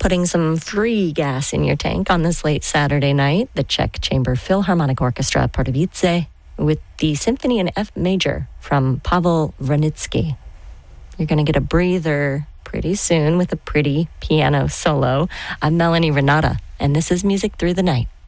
Putting some free gas in your tank on this late Saturday night, the Czech Chamber Philharmonic Orchestra Pardubice with the Symphony in F major from Pavel Vranitzky. You're going to get a breather pretty soon with a pretty piano solo. I'm Melanie Renata, and this is Music Through the Night.